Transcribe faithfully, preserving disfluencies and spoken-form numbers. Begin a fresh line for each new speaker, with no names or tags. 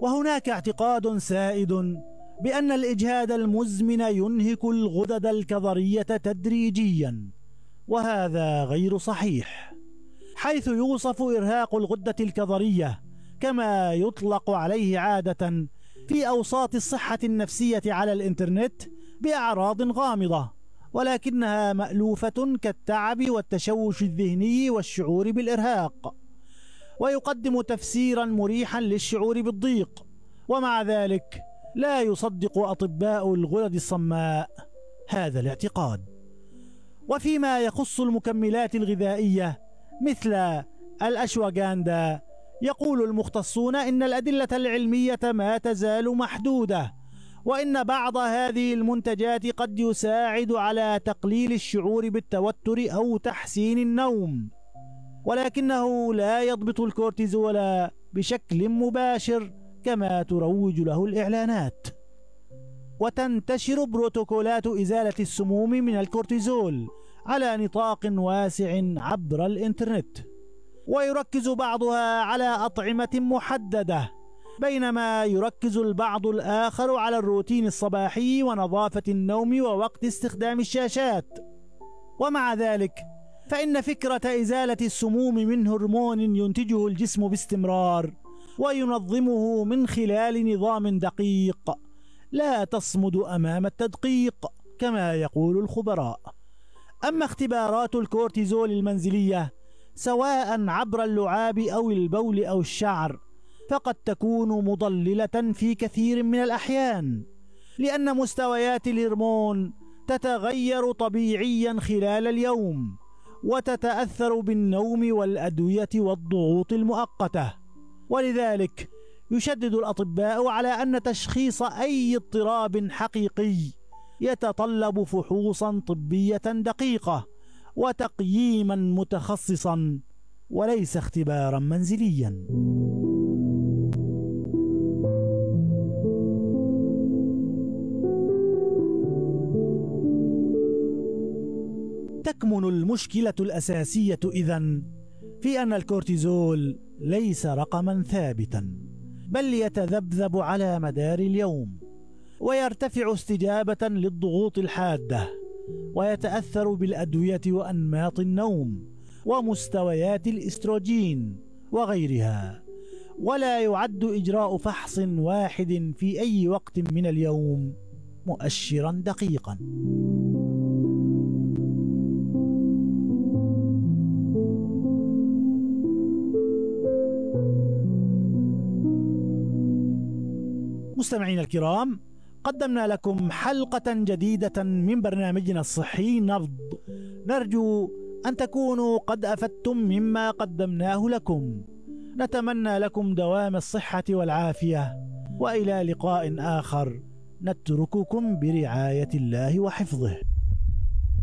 وهناك اعتقاد سائد بأن الإجهاد المزمن ينهك الغدد الكظرية تدريجيا، وهذا غير صحيح، حيث يوصف إرهاق الغدة الكظرية كما يطلق عليه عادة في أوساط الصحة النفسية على الإنترنت بأعراض غامضة، ولكنها مألوفة كالتعب والتشوش الذهني والشعور بالإرهاق، ويقدم تفسيرا مريحا للشعور بالضيق. ومع ذلك لا يصدق أطباء الغدد الصماء هذا الاعتقاد. وفيما يخص المكملات الغذائية مثل الأشواغندا، يقول المختصون إن الأدلة العلمية ما تزال محدودة، وإن بعض هذه المنتجات قد يساعد على تقليل الشعور بالتوتر أو تحسين النوم، ولكنه لا يضبط الكورتيزول بشكل مباشر كما تروج له الإعلانات. وتنتشر بروتوكولات إزالة السموم من الكورتيزول على نطاق واسع عبر الإنترنت، ويركز بعضها على أطعمة محددة، بينما يركز البعض الآخر على الروتين الصباحي ونظافة النوم ووقت استخدام الشاشات. ومع ذلك فإن فكرة إزالة السموم من هرمون ينتجه الجسم باستمرار وينظمه من خلال نظام دقيق لا تصمد أمام التدقيق كما يقول الخبراء. أما اختبارات الكورتيزول المنزلية سواء عبر اللعاب أو البول أو الشعر فقد تكون مضللة في كثير من الأحيان، لأن مستويات الهرمون تتغير طبيعيا خلال اليوم وتتأثر بالنوم والأدوية والضغوط المؤقتة. ولذلك يشدد الأطباء على أن تشخيص أي اضطراب حقيقي يتطلب فحوصا طبية دقيقة وتقييما متخصصا وليس اختبارا منزليا. تكمن المشكلة الأساسية إذن في أن الكورتيزول ليس رقما ثابتا، بل يتذبذب على مدار اليوم ويرتفع استجابة للضغوط الحادة، ويتأثر بالأدوية وأنماط النوم ومستويات الإستروجين وغيرها، ولا يعد إجراء فحص واحد في أي وقت من اليوم مؤشرا دقيقا. مستمعين الكرام، قدمنا لكم حلقة جديدة من برنامجنا الصحي نبض، نرجو أن تكونوا قد أفدتم مما قدمناه لكم. نتمنى لكم دوام الصحة والعافية، وإلى لقاء آخر نترككم برعاية الله وحفظه.